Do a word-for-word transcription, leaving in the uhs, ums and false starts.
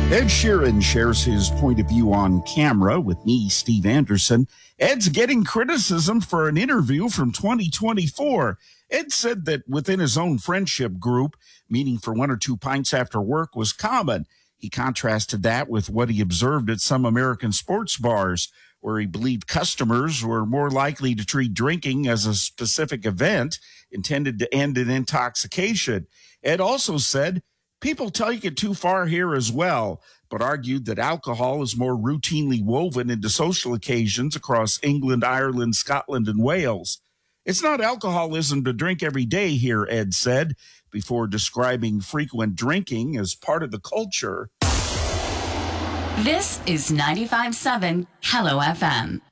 Ed Sheeran shares his point of view on camera with me, Steve Anderson. Ed's getting criticism for an interview from twenty twenty-four. Ed said that within his own friendship group, meeting for one or two pints after work was common. He contrasted that with what he observed at some American sports bars, where he believed customers were more likely to treat drinking as a specific event intended to end in intoxication. Ed also said, people take it too far here as well, but argued that alcohol is more routinely woven into social occasions across England, Ireland, Scotland, and Wales. It's not alcoholism to drink every day here, Ed said, before describing frequent drinking as part of the culture. This is ninety-five point seven Hello F M.